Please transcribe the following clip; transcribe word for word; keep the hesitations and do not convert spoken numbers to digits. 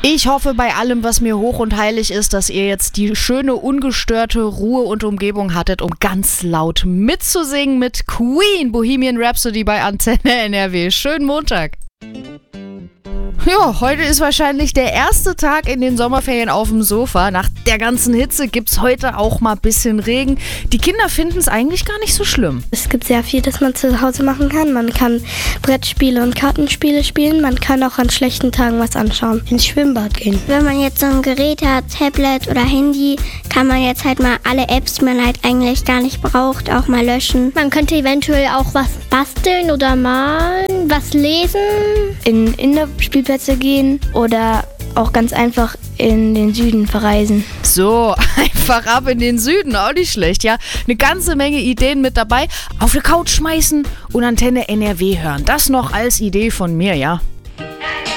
Ich hoffe bei allem, was mir hoch und heilig ist, dass ihr jetzt die schöne, ungestörte Ruhe und Umgebung hattet, um ganz laut mitzusingen mit Queen, Bohemian Rhapsody bei Antenne N R W. Schönen Montag. Ja, heute ist wahrscheinlich der erste Tag in den Sommerferien auf dem Sofa. Nach der ganzen Hitze gibt's heute auch mal ein bisschen Regen. Die Kinder finden es eigentlich gar nicht so schlimm. Es gibt sehr viel, das man zu Hause machen kann. Man kann Brettspiele und Kartenspiele spielen. Man kann auch an schlechten Tagen was anschauen. Ins Schwimmbad gehen. Wenn man jetzt so ein Gerät hat, Tablet oder Handy, kann man jetzt halt mal alle Apps, die man halt eigentlich gar nicht braucht, auch mal löschen. Man könnte eventuell auch was basteln oder malen, was lesen. In Indoor-Spielplätze gehen oder auch ganz einfach in den Süden verreisen. So, einfach ab in den Süden, auch nicht schlecht, ja. Eine ganze Menge Ideen mit dabei. Auf eine Couch schmeißen und Antenne N R W hören. Das noch als Idee von mir, ja.